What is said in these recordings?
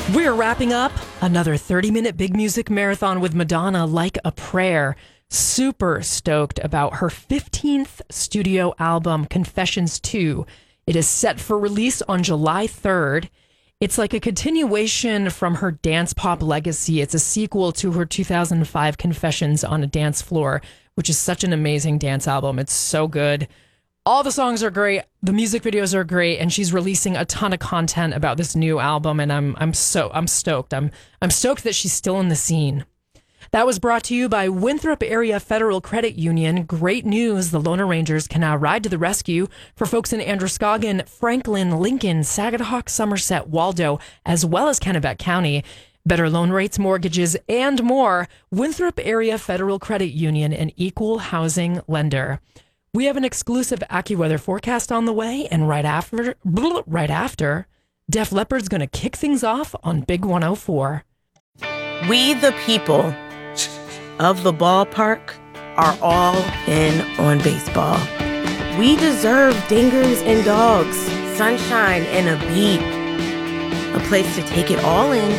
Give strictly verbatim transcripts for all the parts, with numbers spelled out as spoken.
We're wrapping up another thirty-minute big music marathon with Madonna, Like a Prayer. Super stoked about her fifteenth studio album, Confessions two. It is set for release on July third. It's like a continuation from her dance pop legacy. It's a sequel to her two thousand five Confessions on a Dance Floor, which is such an amazing dance album. It's so good. All the songs are great. The music videos are great, and she's releasing a ton of content about this new album. And I'm I'm so I'm stoked. I'm I'm stoked that she's still in the scene. That was brought to you by Winthrop Area Federal Credit Union. Great news. The Lona Rangers can now ride to the rescue for folks in Androscoggin, Franklin, Lincoln, Saginaw, Somerset, Waldo, as well as Kennebec County. Better loan rates, mortgages, and more. Winthrop Area Federal Credit Union, an equal housing lender. We have an exclusive AccuWeather forecast on the way, and right after, right after, Def Leppard's going to kick things off on Big one oh four. We the people of the ballpark are all in on baseball. We deserve dingers and dogs, sunshine and a beat, a place to take it all in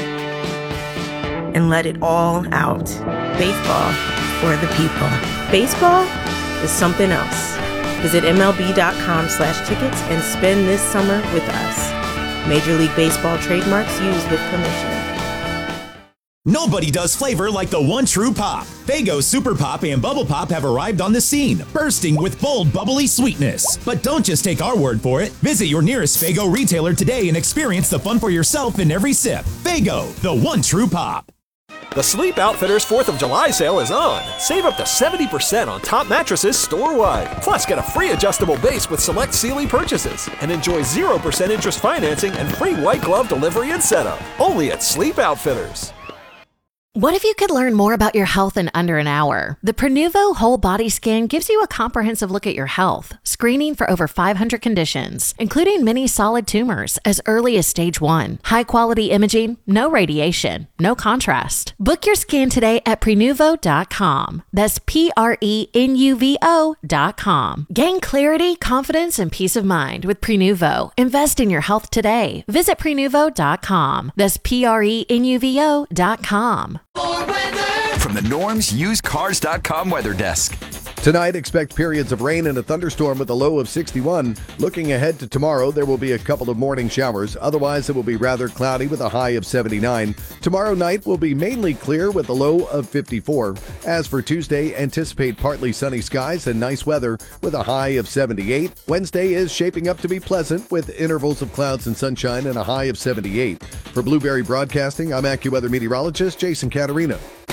and let it all out. Baseball for the people. Baseball is something else. Visit MLB.com slash tickets and spend this summer with us. Major League Baseball trademarks used with permission. Nobody does flavor like the one true pop. Faygo Super Pop and Bubble Pop have arrived on the scene, bursting with bold, bubbly sweetness. But don't just take our word for it. Visit your nearest Faygo retailer today and experience the fun for yourself in every sip. Faygo, the one true pop. The Sleep Outfitters fourth of July sale is on. Save up to seventy percent on top mattresses store-wide. Plus, get a free adjustable base with select Sealy purchases. And enjoy zero percent interest financing and free white glove delivery and setup. Only at Sleep Outfitters. What if you could learn more about your health in under an hour? The Prenuvo Whole Body Scan gives you a comprehensive look at your health, screening for over five hundred conditions, including many solid tumors as early as stage one. High-quality imaging, no radiation, no contrast. Book your scan today at Prenuvo dot com. That's P R E N U V O dot com. Gain clarity, confidence, and peace of mind with Prenuvo. Invest in your health today. Visit Prenuvo dot com. That's P R E N U V O dot com. From the Norms Used Cars dot com weather desk. Tonight, expect periods of rain and a thunderstorm with a low of sixty-one. Looking ahead to tomorrow, there will be a couple of morning showers. Otherwise, it will be rather cloudy with a high of seventy-nine. Tomorrow night will be mainly clear with a low of fifty-four. As for Tuesday, anticipate partly sunny skies and nice weather with a high of seventy-eight. Wednesday is shaping up to be pleasant with intervals of clouds and sunshine and a high of seventy-eight. For Blueberry Broadcasting, I'm AccuWeather meteorologist Jason Caterina.